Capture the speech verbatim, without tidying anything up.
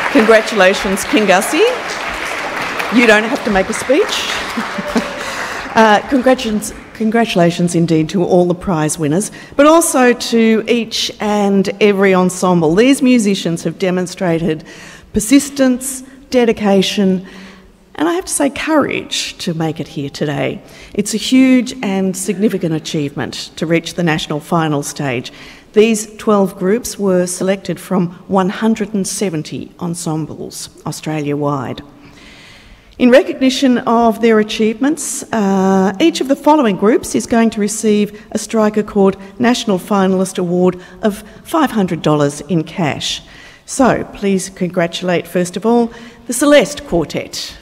Congratulations, Kingussie. You don't have to make a speech. uh, congratulations, congratulations indeed to all the prize winners, but also to each and every ensemble. These musicians have demonstrated persistence, dedication, and I have to say courage to make it here today. It's a huge and significant achievement to reach the national final stage. These twelve groups were selected from one hundred seventy ensembles Australia-wide. In recognition of their achievements, uh, each of the following groups is going to receive a Strike Accord National Finalist Award of five hundred dollars in cash. So please congratulate, first of all, the Celeste Quartet.